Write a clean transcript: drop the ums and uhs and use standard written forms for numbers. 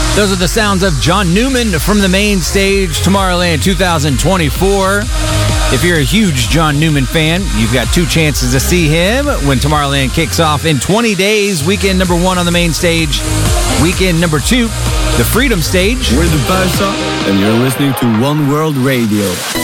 Those are the sounds of John Newman from the main stage, Tomorrowland 2024. If you're a huge John Newman fan, you've got 2 chances to see him when Tomorrowland kicks off in 20 days. Weekend number 1 on the main stage. Weekend number 2, the Freedom Stage. We're the Barca, and you're listening to One World Radio.